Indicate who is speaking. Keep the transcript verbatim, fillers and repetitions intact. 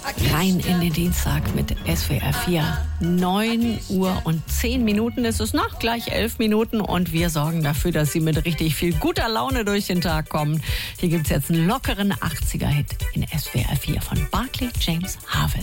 Speaker 1: Rein in den Dienstag mit S W R vier. neun Uhr und zehn Minuten ist es noch, gleich elf Minuten. Und wir sorgen dafür, dass Sie mit richtig viel guter Laune durch den Tag kommen. Hier gibt es jetzt einen lockeren achtziger-Hit in S W R vier von Barclay James Harvest.